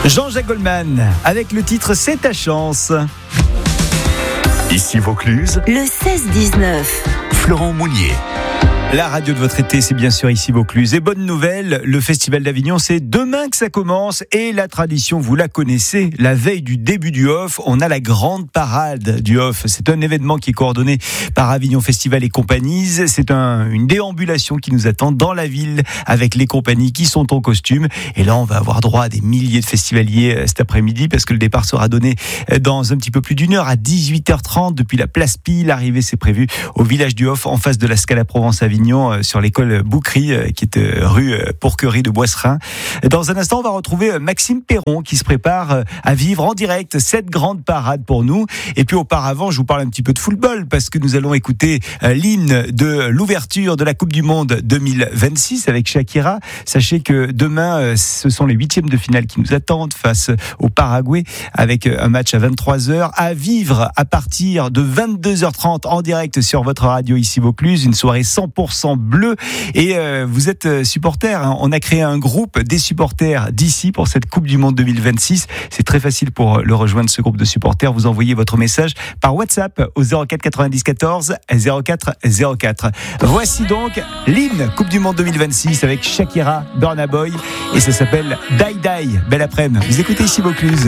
Jean-Jacques Goldman avec le titre C'est ta chance. Ici Vaucluse, le 16-19. Florent Mounier. La radio de votre été, c'est bien sûr ici Vaucluse. Et bonne nouvelle, le Festival d'Avignon, c'est demain que ça commence. Et la tradition, vous la connaissez, la veille du début du Off, on a la grande parade du Off. C'est un événement qui est coordonné par Avignon Festival et compagnies. C'est une déambulation qui nous attend dans la ville avec les compagnies qui sont en costume. Et là, on va avoir droit à des milliers de festivaliers cet après-midi parce que le départ sera donné dans un petit peu plus d'une heure à 18h30 depuis la place Pie. L'arrivée, c'est prévu au village du Off en face de la Scala Provence-Avignon, sur l'école Boucry, qui est rue Pourquerie de Boisserin. Dans un instant, on va retrouver Maxime Perron qui se prépare à vivre en direct cette grande parade pour nous. Et puis auparavant, je vous parle un petit peu de football parce que nous allons écouter l'hymne de l'ouverture de la Coupe du Monde 2026 avec Shakira. Sachez que demain, ce sont les 8e de finale qui nous attendent face au Paraguay avec un match à 23h à vivre à partir de 22h30 en direct sur votre radio ici Vaucluse, une soirée 100% bleu. Et vous êtes supporter, hein. On a créé un groupe des supporters d'ici pour cette Coupe du Monde 2026. C'est très facile pour le rejoindre, ce groupe de supporters. Vous envoyez votre message par WhatsApp au 04 90 14 04 04. Voici donc l'hymne Coupe du Monde 2026 avec Shakira, Burna Boy, et ça s'appelle Die Die. Belle après-midi. Vous écoutez ici Vaucluse.